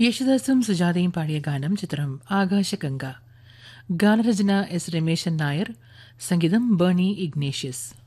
യേശുദാസും സുജാതയും പാടിയ ഗാനം. ചിത്രം ആകാശഗംഗ. ഗാനരചന എസ് രമേശൻ നായർ. സംഗീതം ബേണി ഇഗ്നേഷ്യസ്.